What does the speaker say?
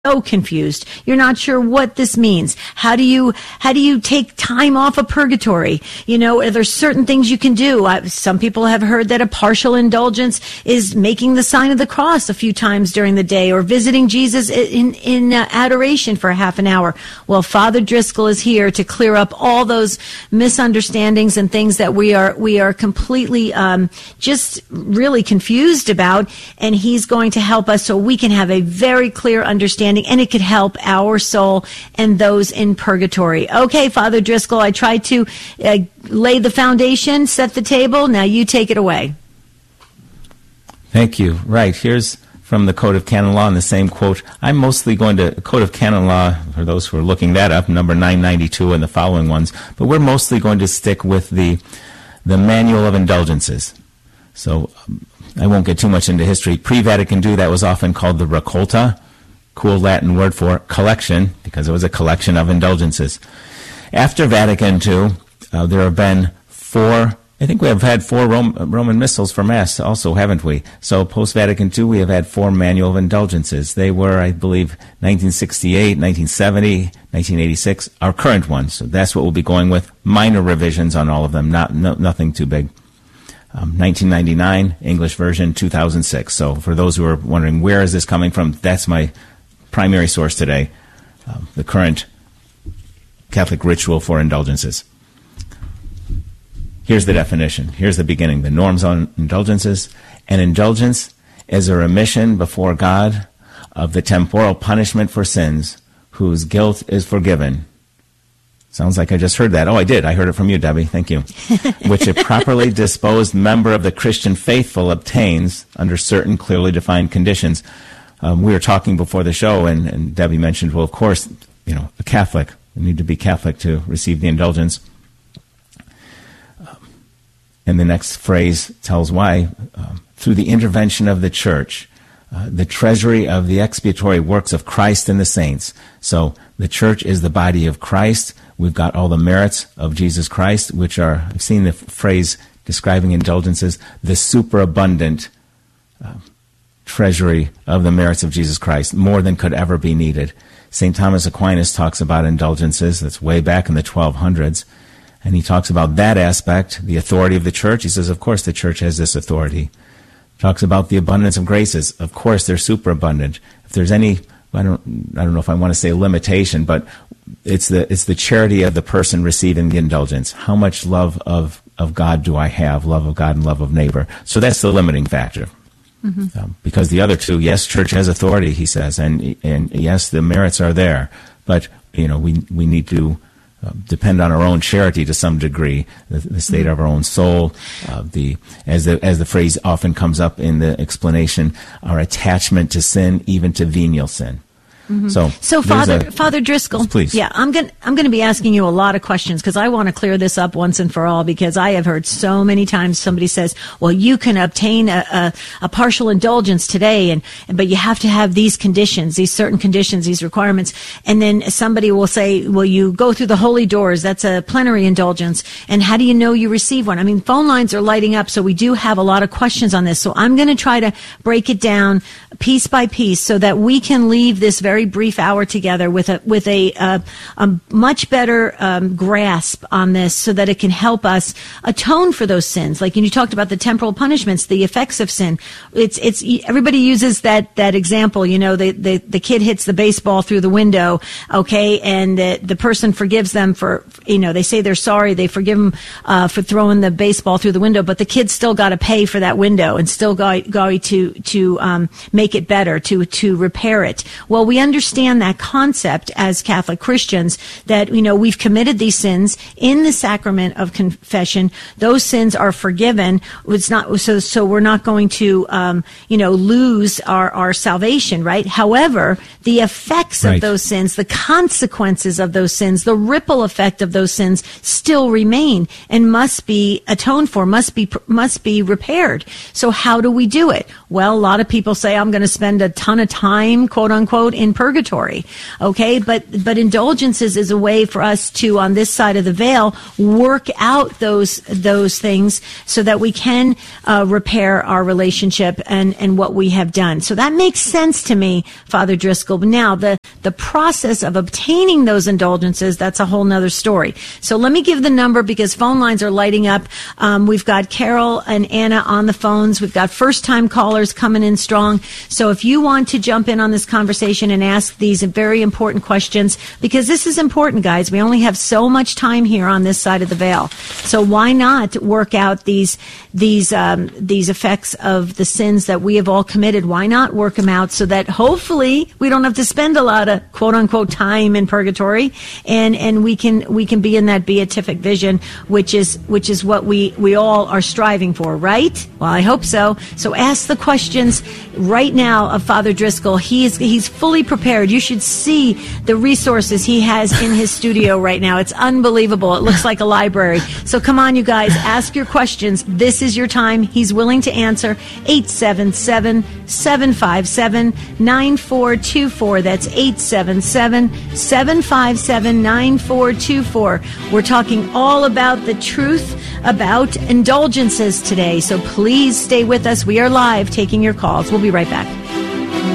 so confused. You're not sure what this means. How do you take time off of purgatory? Are there certain things you can do? Some people have heard that a partial indulgence is making the sign of the cross a few times during the day, or visiting Jesus in adoration for half an hour. Well, Father Driscoll is here to clear up all those misunderstandings and things that we are completely just really confused about, and he's going to help us so we can have a very clear understanding, and it could help our soul and those in purgatory. Okay, Father Driscoll, I tried to lay the foundation, set the table. Now you take it away. Thank you. Right, here's from the Code of Canon Law in the same quote. I'm mostly going to Code of Canon Law, for those who are looking that up, number 992 and the following ones, but we're mostly going to stick with the Manual of Indulgences. So I won't get too much into history. Pre-Vatican II, that was often called the Raccolta, cool Latin word for collection, because it was a collection of indulgences. After Vatican II, there have been four Roman missals for Mass also, haven't we? So post-Vatican II, we have had 4 Manual of Indulgences. They were, I believe, 1968, 1970, 1986, our current ones. So that's what we'll be going with. Minor revisions on all of them, nothing too big. 1999, English version, 2006. So for those who are wondering, where is this coming from? That's my primary source today, the current Catholic ritual for indulgences. Here's the definition. Here's the beginning. The norms on indulgences. An indulgence is a remission before God of the temporal punishment for sins whose guilt is forgiven. Sounds like I just heard that. Oh, I did. I heard it from you, Debbie. Thank you. Which a properly disposed member of the Christian faithful obtains under certain clearly defined conditions. We were talking before the show, and Debbie mentioned, well, of course, a Catholic. We need to be Catholic to receive the indulgence. And the next phrase tells why. Through the intervention of the Church, the treasury of the expiatory works of Christ and the saints. So the Church is the body of Christ. We've got all the merits of Jesus Christ, which are, I've seen the phrase describing indulgences, the superabundant treasury of the merits of Jesus Christ, more than could ever be needed. St. Thomas Aquinas talks about indulgences. That's way back in the 1200s. And he talks about that aspect, the authority of the Church. He says, of course, the Church has this authority. Talks about the abundance of graces. Of course, they're superabundant. If there's any, I don't know if I want to say limitation, but it's the charity of the person receiving the indulgence. How much love of God do I have? Love of God and love of neighbor. So that's the limiting factor. Mm-hmm. Because the other two, yes, Church has authority, he says, and yes, the merits are there, but we need to depend on our own charity to some degree, the state of our own soul, as the phrase often comes up in the explanation, our attachment to sin, even to venial sin. Mm-hmm. So Father Driscoll, please. Yeah, I'm going to be asking you a lot of questions because I want to clear this up once and for all, because I have heard so many times somebody says, well, you can obtain a partial indulgence today, but you have to have these conditions, these certain conditions, these requirements. And then somebody will say, well, you go through the holy doors. That's a plenary indulgence. And how do you know you receive one? I mean, phone lines are lighting up, so we do have a lot of questions on this. So I'm going to try to break it down piece by piece so that we can leave this very brief hour together with a much better grasp on this, so that it can help us atone for those sins. Like you talked about the temporal punishments, the effects of sin. It's everybody uses that example. The kid hits the baseball through the window, okay, and the person forgives them for they say they're sorry, they forgive them for throwing the baseball through the window, but the kid's still got to pay for that window and still got to make it better, to repair it. Well, we understand that concept as Catholic Christians, that we've committed these sins in the sacrament of confession. Those sins are forgiven. It's not so we're not going to lose our salvation, right? However, the effects of those sins, the consequences of those sins, the ripple effect of those sins still remain and must be atoned for, must be repaired. So how do we do it? Well, a lot of people say, I'm going to spend a ton of time, quote unquote, in in purgatory. Okay, but indulgences is a way for us to, on this side of the veil, work out those things so that we can repair our relationship and what we have done. So that makes sense to me, Father Driscoll. But now the process of obtaining those indulgences, that's a whole nother story. So let me give the number because phone lines are lighting up. We've got Carol and Anna on the phones. We've got first-time callers coming in strong. So if you want to jump in on this conversation and ask these very important questions, because this is important, guys. We only have so much time here on this side of the veil. So why not work out these effects of the sins that we have all committed? Why not work them out so that hopefully we don't have to spend a lot of quote unquote time in purgatory, and we can be in that beatific vision, which is what we all are striving for, right? Well, I hope so. So ask the questions right now of Father Driscoll. He's fully prepared. You should see the resources he has in his studio right now. It's unbelievable. It looks like a library. So come on, you guys, ask your questions. This is your time. He's willing to answer. 877-757-9424. That's 877-757-9424. We're talking all about the truth about indulgences today. So please stay with us. We are live taking your calls. We'll be right back.